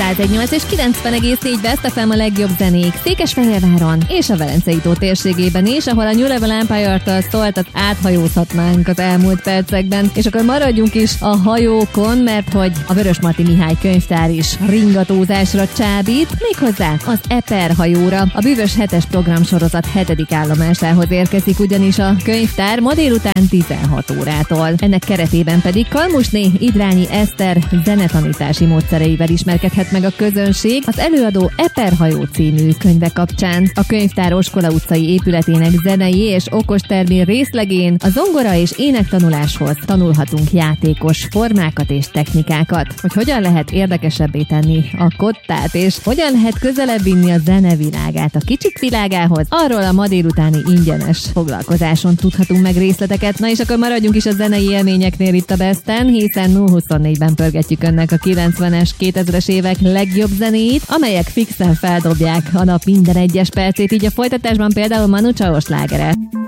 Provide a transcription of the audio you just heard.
101.8 és 90,4 Best FM a legjobb zenék Székesfehérváron és a Velencei tó térségében is, ahol a New Level Empire-től szóltat, áthajózhatnánk az elmúlt percekben. És akkor maradjunk is a hajókon, mert hogy a Vörösmarty Mihály könyvtár is ringatózásra csábít, méghozzá az Eper hajóra. A bűvös 7-es programsorozat 7. állomásához érkezik ugyanis a könyvtár ma délután 16 órától. Ennek keretében pedig Kalmusné Idrányi Eszter zenetanítási módszereivel ismerkedhet meg a közönség az előadó Eper hajó című könyve kapcsán. A könyvtár Oskola utcai épületének zenei és okostermin részlegén a zongora és énektanuláshoz tanulhatunk játékos formákat és technikákat, hogy hogyan lehet érdekesebbé tenni a kottát, és hogyan lehet közelebb vinni a zenevilágát a kicsik világához. Arról a ma délutáni ingyenes foglalkozáson tudhatunk meg részleteket. Na és akkor maradjunk is a zenei élményeknél itt a Besten, hiszen 0-24-ben pörgetjük önnek a 90-es, 2000-es évek legjobb zenéit, amelyek fixen feldobják a nap minden egyes percét, így a folytatásban például Manu Chao slágere.